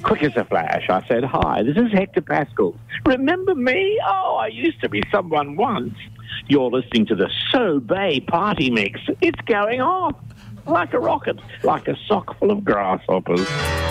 Quick as a flash, I said, "Hi, this is Hector Pascal. Remember me? Oh, I used to be someone once. You're listening to the So Bay Party Mix. It's going off like a rocket, like a sock full of grasshoppers."